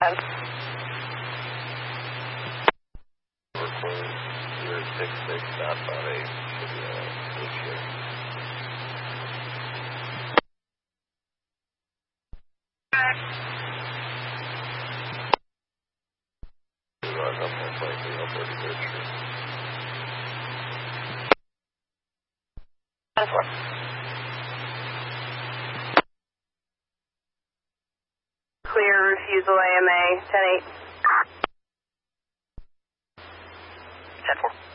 Queen 066.58 should be issue. Run up on Plainview on 33rd Street. 10-4. Clear refusal AMA 10-8. 10-4.